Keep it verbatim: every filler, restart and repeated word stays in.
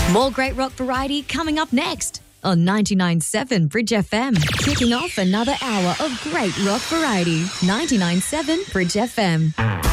More great rock variety coming up next on ninety-nine point seven Bridge F M. Kicking off another hour of great rock variety. ninety-nine point seven Bridge F M.